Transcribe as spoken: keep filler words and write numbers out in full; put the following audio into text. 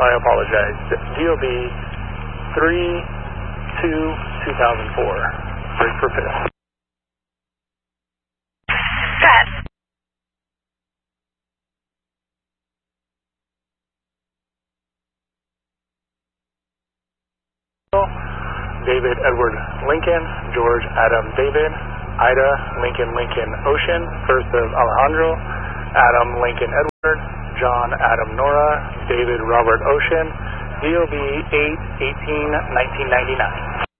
I apologize. D O B three two two thousand four. Break for fifth. Pat. David Edward Lincoln, George Adam David, Ida Lincoln Lincoln Ocean, first of Alejandro, Adam Lincoln Edward, John Adam Nora, David Robert Ocean, D O B eight eighteen nineteen ninety-nine.